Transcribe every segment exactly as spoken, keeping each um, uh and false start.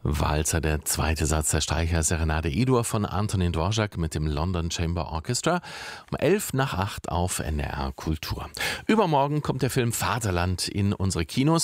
Walzer, der zweite Satz der Streicher-Serenade E-Dur von Antonin Dvorak mit dem London Chamber Orchestra um elf nach acht auf N D R Kultur. Übermorgen kommt der Film Vaterland in unsere Kinos.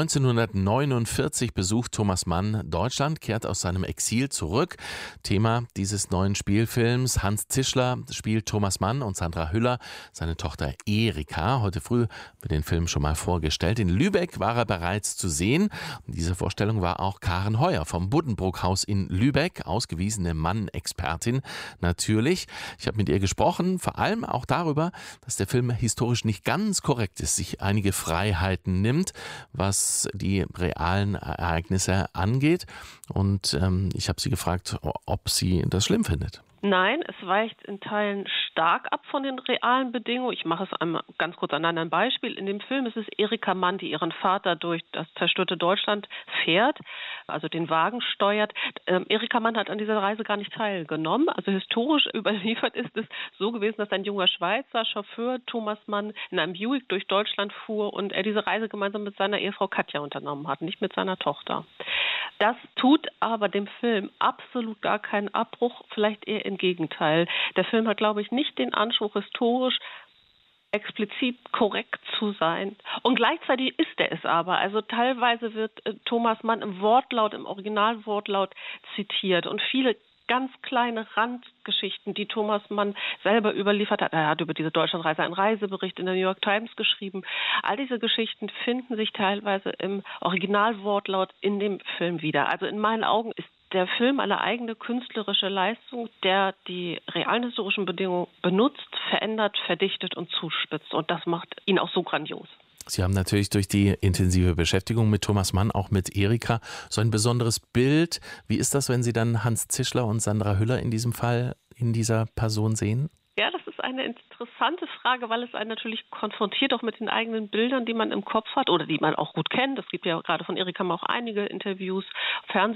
neunzehnhundertneunundvierzig besucht Thomas Mann Deutschland, kehrt aus seinem Exil zurück. Thema dieses neuen Spielfilms: Hans Zischler spielt Thomas Mann und Sandra Hüller seine Tochter Erika. Heute früh wird den Film schon mal vorgestellt. In Lübeck war er bereits zu sehen. In dieser Vorstellung war auch Karen Heuer vom Buddenbrook-Haus in Lübeck, ausgewiesene Mann-Expertin natürlich. Ich habe mit ihr gesprochen, vor allem auch darüber, dass der Film historisch nicht ganz korrekt ist, sich einige Freiheiten nimmt, was die realen Ereignisse angeht. Und ähm, ich habe sie gefragt, ob sie das schlimm findet. Nein, es weicht in Teilen stark ab von den realen Bedingungen. Ich mache es einmal ganz kurz an einem Beispiel. In dem Film ist es Erika Mann, die ihren Vater durch das zerstörte Deutschland fährt, also den Wagen steuert. Ähm, Erika Mann hat an dieser Reise gar nicht teilgenommen. Also historisch überliefert ist es so gewesen, dass ein junger Schweizer Chauffeur, Thomas Mann, in einem Buick durch Deutschland fuhr und er diese Reise gemeinsam mit seiner Ehefrau Katja unternommen hat, nicht mit seiner Tochter. Das tut aber dem Film absolut gar keinen Abbruch, vielleicht eher im Gegenteil. Der Film hat, glaube ich, nicht den Anspruch, historisch explizit korrekt zu sein. Und gleichzeitig ist er es aber. Also teilweise wird äh, Thomas Mann im Wortlaut, im Originalwortlaut zitiert und viele ganz kleine Randgeschichten, die Thomas Mann selber überliefert hat. Er hat über diese Deutschlandreise einen Reisebericht in der New York Times geschrieben. All diese Geschichten finden sich teilweise im Originalwortlaut in dem Film wieder. Also in meinen Augen ist der Film eine eigene künstlerische Leistung, der die realen historischen Bedingungen benutzt, verändert, verdichtet und zuspitzt. Und das macht ihn auch so grandios. Sie haben natürlich durch die intensive Beschäftigung mit Thomas Mann, auch mit Erika, so ein besonderes Bild. Wie ist das, wenn Sie dann Hans Zischler und Sandra Hüller in diesem Fall in dieser Person sehen? Ja, das ist eine interessante Frage, weil es einen natürlich konfrontiert auch mit den eigenen Bildern, die man im Kopf hat oder die man auch gut kennt. Es gibt ja gerade von Erika Mann auch einige Interviews, Fernseh